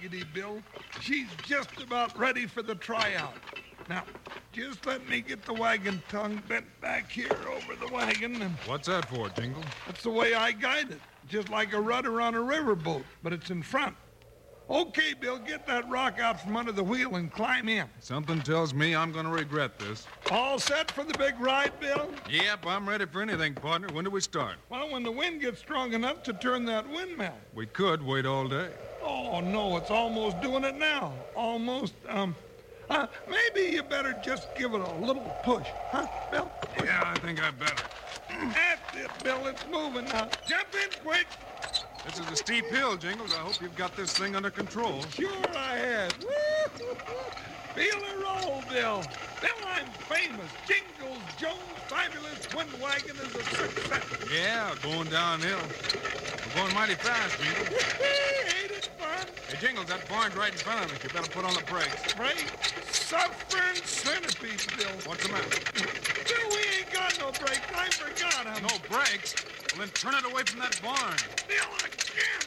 Raggedy, Bill. She's just about ready for the tryout. Now, just let me get the wagon tongue bent back here over the wagon. And what's that for, Jingle? That's the way I guide it. Just like a rudder on a riverboat, but it's in front. Okay, Bill, get that rock out from under the wheel and climb in. Something tells me I'm going to regret this. All set for the big ride, Bill? Yep, I'm ready for anything, partner. When do we start? Well, when the wind gets strong enough to turn that windmill. We could wait all day. Oh, no, it's almost doing it now. Almost, maybe you better just give it a little push. Huh, Bill? Yeah, I think I better. That's it, Bill. It's moving now. Jump in quick. This is a steep hill, Jingles. I hope you've got this thing under control. Sure I have. Feel a roll, Bill. Bill, I'm famous. Jingles Jones' fabulous wind wagon is a success. Yeah, going downhill. We're going mighty fast, Jingles. Ain't it fun? Hey, Jingles, that barn's right in front of us. You better put on the brakes. Brakes? Suffering centerpiece, Bill. What's the matter? Bill, we ain't got no brakes. I forgot 'em. No brakes? Well, then turn it away from that barn. Bill, again.